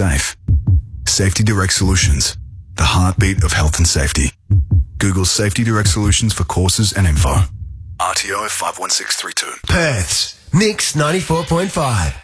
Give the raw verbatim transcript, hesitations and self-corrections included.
safe. Safety Direct Solutions, the heartbeat of health and safety. Google Safety Direct Solutions for courses and info. R T O five one six three two. Perth's Mix ninety-four point five.